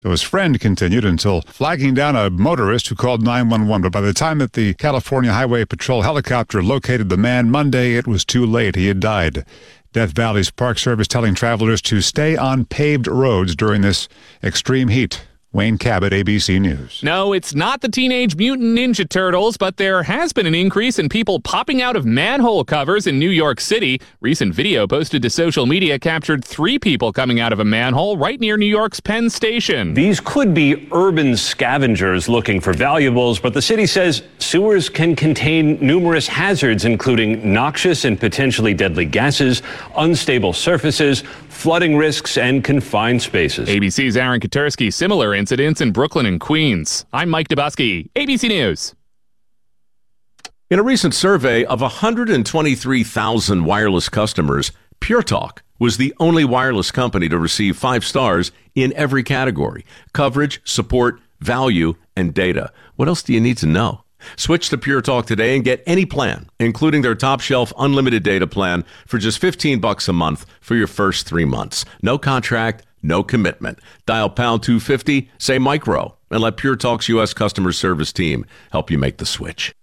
So his friend continued until flagging down a motorist who called 911. But by the time that the California Highway Patrol helicopter located the man Monday, it was too late. He had died. Death Valley's Park Service telling travelers to stay on paved roads during this extreme heat. Wayne Cabot, ABC News. No, it's not the Teenage Mutant Ninja Turtles, but there has been an increase in people popping out of manhole covers in New York City. Recent video posted to social media captured 3 people coming out of a manhole right near New York's Penn Station. These could be urban scavengers looking for valuables, but the city says sewers can contain numerous hazards, including noxious and potentially deadly gases, unstable surfaces, flooding risks, and confined spaces. ABC's Aaron Katersky. Similar incidents in Brooklyn and Queens. I'm Mike Dubusky, ABC News. In a recent survey of 123,000 wireless customers, Pure Talk was the only wireless company to receive 5 stars in every category: coverage, support, value, and data. What else do you need to know? Switch to Pure Talk today and get any plan, including their top shelf unlimited data plan, for just $15 a month for your first 3 months. No contract, no commitment. Dial pound 250, say micro, and let Pure Talk's U.S. customer service team help you make the switch.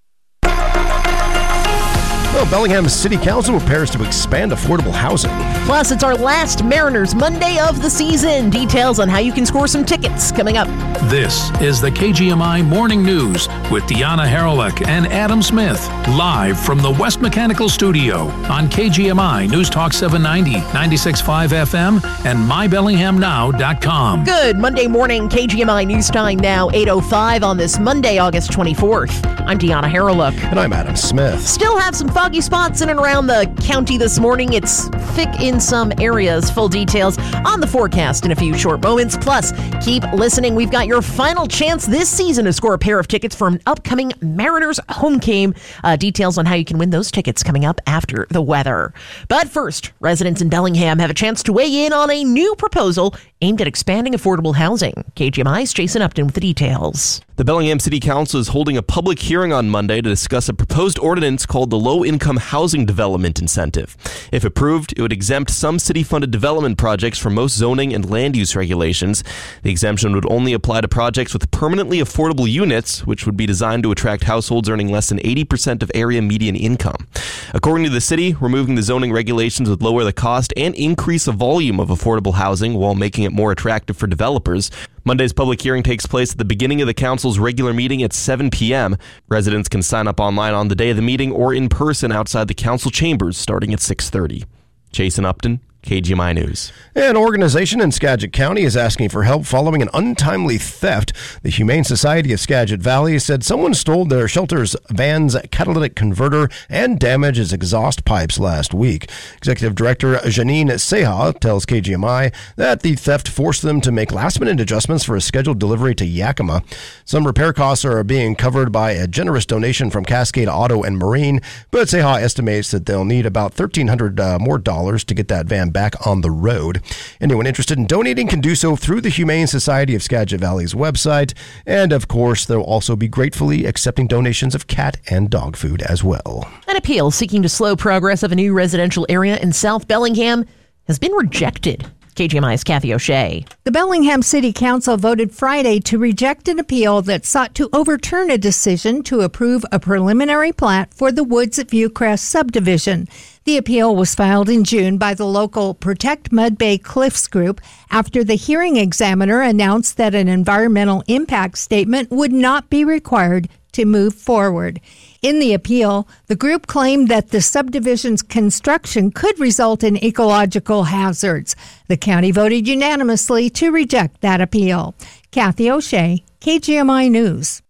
Well, Bellingham City Council prepares to expand affordable housing. Plus, it's our last Mariners Monday of the season. Details on how you can score some tickets coming up. This is the KGMI Morning News with Deanna Haralick and Adam Smith, live from the West Mechanical Studio on KGMI News Talk 790, 96.5 FM, and mybellinghamnow.com. Good Monday morning, KGMI News Time now, 8:05 on this Monday, August 24th. I'm Deanna Haralick. And I'm Adam Smith. Still have some foggy spots in and around the county this morning. It's thick in some areas. Full details on the forecast in a few short moments. Plus, keep listening. We've got your final chance this season to score a pair of tickets for an upcoming Mariners home game. Details on how you can win those tickets coming up after the weather. But first, residents in Bellingham have a chance to weigh in on a new proposal aimed at expanding affordable housing. KGMI's Jason Upton with the details. The Bellingham City Council is holding a public hearing on Monday to discuss a proposed ordinance called the Low-Income Housing Development Incentive. If approved, it would exempt some city-funded development projects from most zoning and land use regulations. The exemption would only apply to projects with permanently affordable units, which would be designed to attract households earning less than 80% of area median income. According to the city, removing the zoning regulations would lower the cost and increase the volume of affordable housing while making it more attractive for developers. Monday's public hearing takes place at the beginning of the council's regular meeting at 7 p.m. Residents can sign up online on the day of the meeting or in person outside the council chambers starting at 6:30. Jason Upton, KGMI News. An organization in Skagit County is asking for help following an untimely theft. The Humane Society of Skagit Valley said someone stole their shelter's van's catalytic converter and damaged its exhaust pipes last week. Executive Director Janine Seha tells KGMI that the theft forced them to make last-minute adjustments for a scheduled delivery to Yakima. Some repair costs are being covered by a generous donation from Cascade Auto and Marine, but Seha estimates that they'll need about $1,300 more to get that van back on the road. Anyone interested in donating can do so through the Humane Society of Skagit Valley's website, and of course they'll also be gratefully accepting donations of cat and dog food as well. An appeal seeking to slow progress of a new residential area in South Bellingham has been rejected. KGMI's Kathy O'Shea. The Bellingham City Council voted Friday to reject an appeal that sought to overturn a decision to approve a preliminary plat for the Woods at Viewcrest subdivision. The appeal was filed in June by the local Protect Mud Bay Cliffs group after the hearing examiner announced that an environmental impact statement would not be required to move forward. In the appeal, the group claimed that the subdivision's construction could result in ecological hazards. The county voted unanimously to reject that appeal. Kathy O'Shea, KGMI News.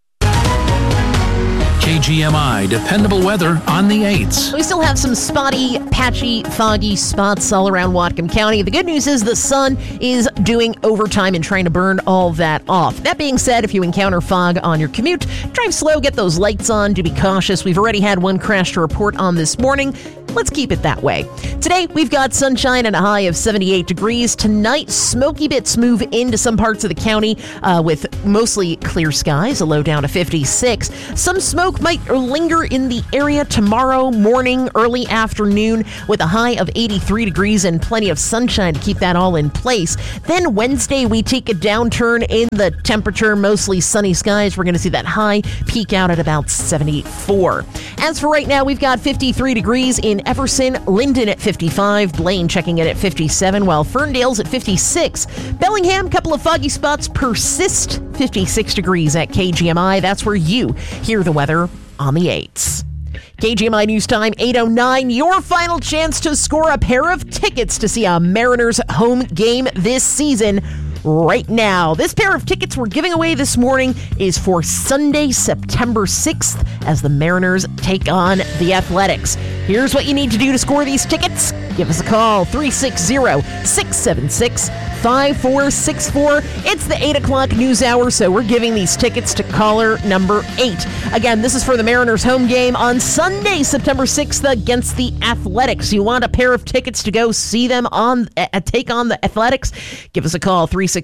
KGMI dependable weather on the 8s. We still have some spotty, patchy, foggy spots all around Whatcom County. The good news is the sun is doing overtime and trying to burn all that off. That being said, if you encounter fog on your commute, drive slow, get those lights on, do be cautious. We've already had one crash to report on this morning. let's keep it that way. Today, we've got sunshine and a high of 78 degrees. Tonight, smoky bits move into some parts of the county with mostly clear skies, a low down to 56. Some smoke might linger in the area tomorrow morning, early afternoon, with a high of 83 degrees and plenty of sunshine to keep that all in place. Then Wednesday, we take a downturn in the temperature, mostly sunny skies. We're going to see that high peak out at about 74. As for right now, we've got 53 degrees in Everson, Linden at 55, Blaine checking in at 57, while Ferndale's at 56. Bellingham, couple of foggy spots persist, 56 degrees at KGMI. That's where you hear the weather on the 8s. KGMI News Time, 8:09. Your final chance to score a pair of tickets to see a Mariners home game this season right now. This pair of tickets we're giving away this morning is for Sunday, September 6th, as the Mariners take on the Athletics. Here's what you need to do to score these tickets. Give us a call, 360-676-5464. It's the 8 o'clock news hour, so we're giving these tickets to caller number 8. Again, this is for the Mariners home game on Sunday, September 6th against the Athletics. You want a pair of tickets to go see them take on the Athletics? Give us a call,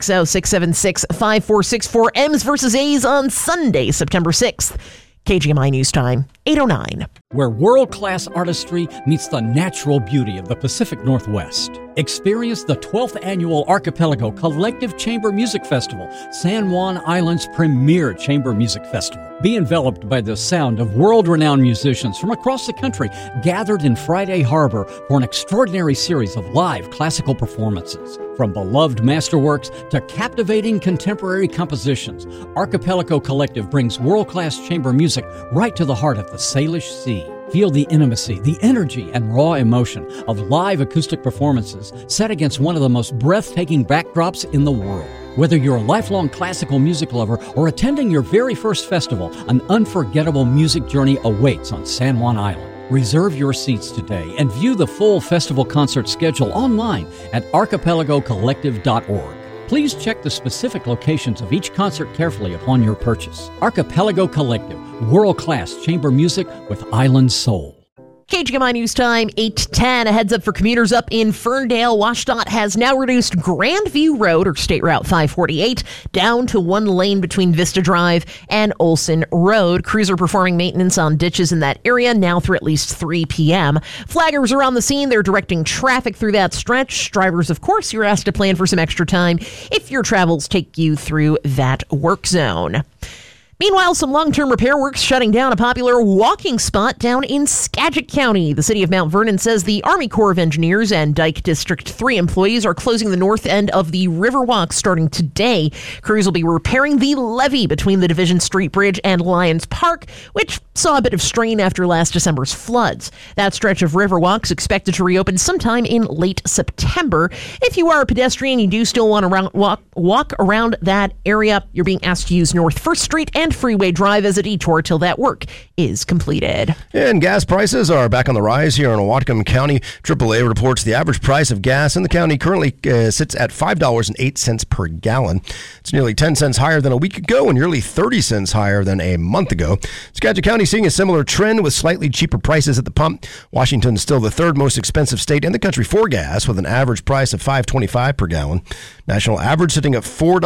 360-676-5464. M's versus A's on Sunday, September 6th. KGMI News Time, 8:09. Where world-class artistry meets the natural beauty of the Pacific Northwest. Experience the 12th Annual Archipelago Collective Chamber Music Festival, San Juan Island's premier chamber music festival. Be enveloped by the sound of world-renowned musicians from across the country gathered in Friday Harbor for an extraordinary series of live classical performances. From beloved masterworks to captivating contemporary compositions, Archipelago Collective brings world-class chamber music right to the heart of the Salish Sea. Feel the intimacy, the energy, and raw emotion of live acoustic performances set against one of the most breathtaking backdrops in the world. Whether you're a lifelong classical music lover or attending your very first festival, an unforgettable music journey awaits on San Juan Island. Reserve your seats today and view the full festival concert schedule online at archipelagocollective.org. Please check the specific locations of each concert carefully upon your purchase. Archipelago Collective, world-class chamber music with island soul. KGMI News Time, 8:10. A heads up for commuters up in Ferndale. WashDOT has now reduced Grandview Road, or State Route 548, down to one lane between Vista Drive and Olson Road. Crews are performing maintenance on ditches in that area now through at least 3 p.m. Flaggers are on the scene. They're directing traffic through that stretch. Drivers, of course, you're asked to plan for some extra time if your travels take you through that work zone. Meanwhile, some long-term repair works shutting down a popular walking spot down in Skagit County. The city of Mount Vernon says the Army Corps of Engineers and Dike District 3 employees are closing the north end of the Riverwalk starting today. Crews will be repairing the levee between the Division Street Bridge and Lions Park, which saw a bit of strain after last December's floods. That stretch of Riverwalk is expected to reopen sometime in late September. If you are a pedestrian, you do still want to walk around that area, you're being asked to use North 1st Street and Freeway Drive as a detour till that work is completed. And gas prices are back on the rise here in Whatcom County. AAA reports the average price of gas in the county currently sits at $5.08 per gallon. It's nearly 10 cents higher than a week ago and nearly 30 cents higher than a month ago. Skagit County seeing a similar trend with slightly cheaper prices at the pump. Washington is still the third most expensive state in the country for gas with an average price of $5.25 per gallon. National average sitting at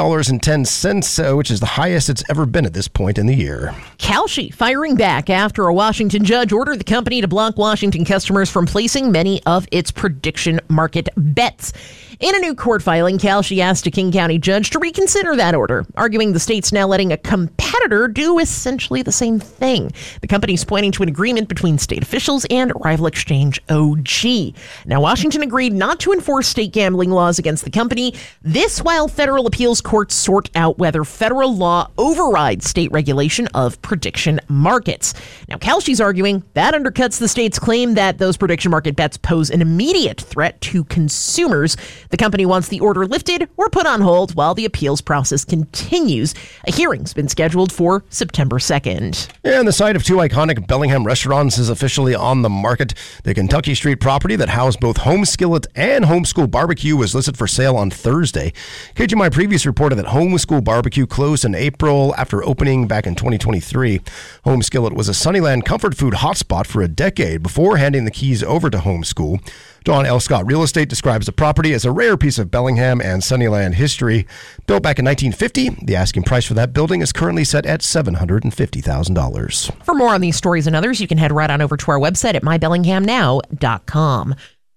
$4.10, which is the highest it's ever been at this point in the year. Kalshi firing back after a Washington judge ordered the company to block Washington customers from placing many of its prediction market bets. In a new court filing, Kalshi asked a King County judge to reconsider that order, arguing the state's now letting a competitor do essentially the same thing. The company's pointing to an agreement between state officials and rival exchange OG. Now, Washington agreed not to enforce state gambling laws against the company. This while federal appeals courts sort out whether federal law overrides state regulation of prediction markets. Now, Kalshi's arguing that undercuts the state's claim that those prediction market bets pose an immediate threat to consumers. The company wants the order lifted or put on hold while the appeals process continues. A hearing's been scheduled for September 2nd. And the site of two iconic Bellingham restaurants is officially on the market. The Kentucky Street property that housed both Home Skillet and Homeschool Barbecue was listed for sale on Thursday. KGMI previous reported that Homeschool Barbecue closed in April after opening back in 2023. Home Skillet was a Sunnyland comfort food hotspot for a decade before handing the keys over to Homeschool. John L. Scott Real Estate describes the property as a rare piece of Bellingham and Sunnyland history. Built back in 1950, the asking price for that building is currently set at $750,000. For more on these stories and others, you can head right on over to our website at mybellinghamnow.com.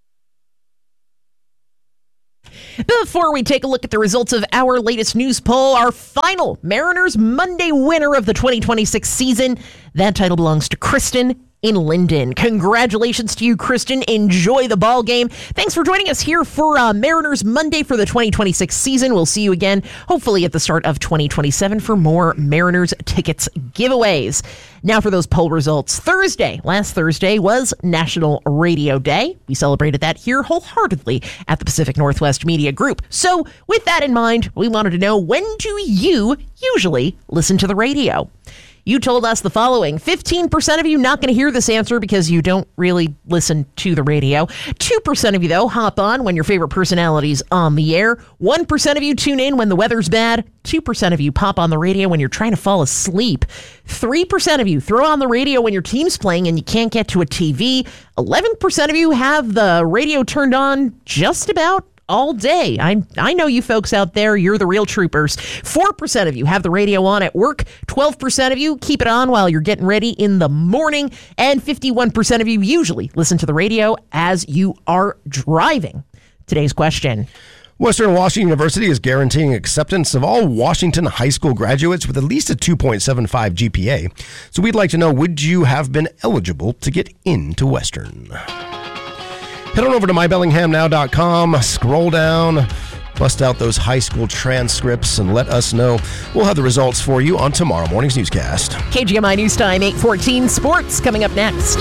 Before we take a look at the results of our latest news poll, our final Mariners Monday winner of the 2026 season, that title belongs to Kristen in Linden. Congratulations to you, Kristen. Enjoy the ball game. Thanks for joining us here for Mariners Monday for the 2026 season. We'll see you again, hopefully at the start of 2027 for more Mariners tickets giveaways. Now for those poll results. Last Thursday was National Radio Day. We celebrated that here wholeheartedly at the Pacific Northwest Media Group. So with that in mind, we wanted to know, when do you usually listen to the radio? You told us the following: 15% of you not going to hear this answer because you don't really listen to the radio. 2% of you, though, hop on when your favorite personality's on the air. 1% of you tune in when the weather's bad. 2% of you pop on the radio when you're trying to fall asleep. 3% of you throw on the radio when your team's playing and you can't get to a TV. 11% of you have the radio turned on just about all day. I know you folks out there, you're the real troopers. 4% of you have the radio on at work. 12% of you keep it on while you're getting ready in the morning. And 51% of you usually listen to the radio as you are driving. Today's question: Western Washington University is guaranteeing acceptance of all Washington high school graduates with at least a 2.75 GPA. So we'd like to know, would you have been eligible to get into Western? Head on over to mybellinghamnow.com, scroll down, bust out those high school transcripts, and let us know. We'll have the results for you on tomorrow morning's newscast. KGMI News Time, 8:14. Sports coming up next.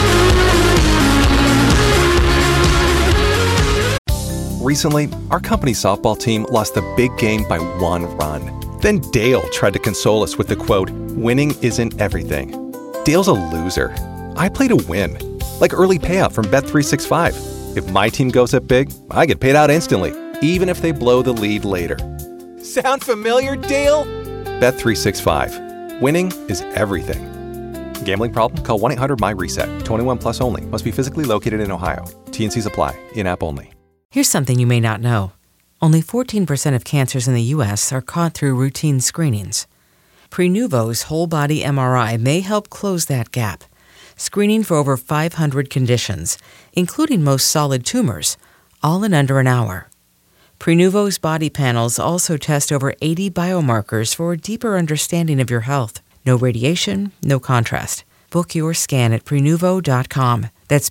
Recently, our company's softball team lost the big game by 1 run. Then Dale tried to console us with the quote, "Winning isn't everything." Dale's a loser. I play to win. Like early payout from Bet365. If my team goes up big, I get paid out instantly, even if they blow the lead later. Sound familiar, Dale? Bet365. Winning is everything. Gambling problem? Call 1-800-MY-RESET. 21 plus only. Must be physically located in Ohio. T&Cs apply. In-app only. Here's something you may not know. Only 14% of cancers in the U.S. are caught through routine screenings. Prenuvo's whole-body MRI may help close that gap, screening for over 500 conditions, including most solid tumors, all in under an hour. Prenuvo's body panels also test over 80 biomarkers for a deeper understanding of your health. No radiation, no contrast. Book your scan at Prenuvo.com. That's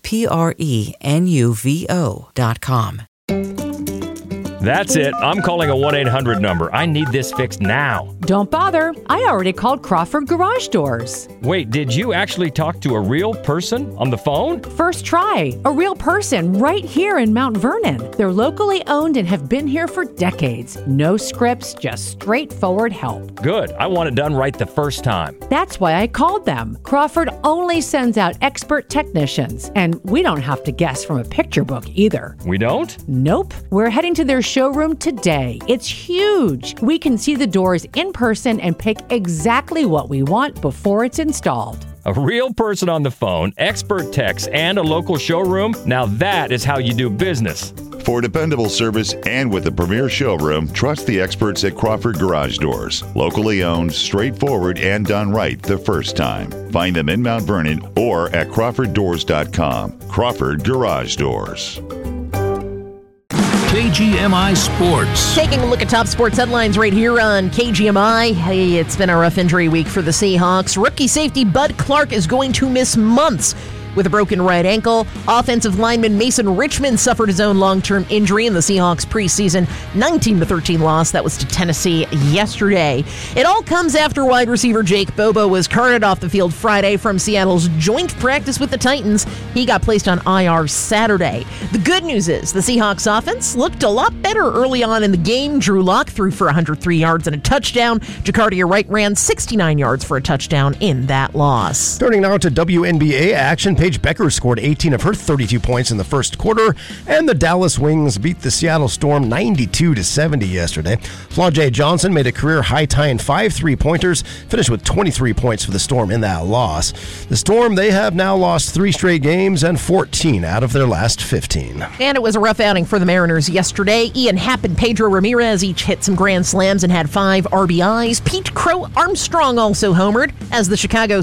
Prenuvo.com. That's it. I'm calling a 1-800 number. I need this fixed now. Don't bother. I already called Crawford Garage Doors. Wait, did you actually talk to a real person on the phone? First try. A real person right here in Mount Vernon. They're locally owned and have been here for decades. No scripts, just straightforward help. Good. I want it done right the first time. That's why I called them. Crawford only sends out expert technicians, and we don't have to guess from a picture book either. We don't? Nope. We're heading to their showroom today. It's huge. We can see the doors in person and pick exactly what we want before it's installed. A real person on the phone, expert techs, and a local showroom? Now that is how you do business. For dependable service and with a premier showroom, trust the experts at Crawford Garage Doors. Locally owned, straightforward, and done right the first time. Find them in Mount Vernon or at crawforddoors.com. Crawford Garage Doors. KGMI Sports. Taking a look at top sports headlines right here on KGMI. Hey, it's been a rough injury week for the Seahawks. Rookie safety Bud Clark is going to miss months with a broken right ankle. Offensive lineman Mason Richmond suffered his own long-term injury in the Seahawks preseason 19-13 loss that was to Tennessee yesterday. It all comes after wide receiver Jake Bobo was carted off the field Friday from Seattle's joint practice with the Titans. He got placed on IR Saturday. The good news is the Seahawks offense looked a lot better early on in the game. Drew Lock threw for 103 yards and a touchdown. Jacardia Wright ran 69 yards for a touchdown in that loss. Turning now to WNBA action, Paige Becker scored 18 of her 32 points in the first quarter, and the Dallas Wings beat the Seattle Storm 92-70 yesterday. Flau'jae Johnson made a career-high tying 5 3-pointers, finished with 23 points for the Storm in that loss. The Storm, they have now lost 3 straight games and 14 out of their last 15. And it was a rough outing for the Mariners yesterday. Ian Happ and Pedro Ramirez each hit some grand slams and had 5 RBIs. Pete Crow Armstrong also homered as the Chicago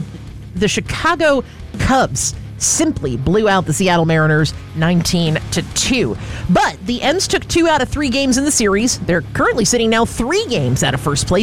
Cubs simply blew out the Seattle Mariners 19-2. But the M's took 2 out of 3 games in the series. They're currently sitting now 3 games out of first place.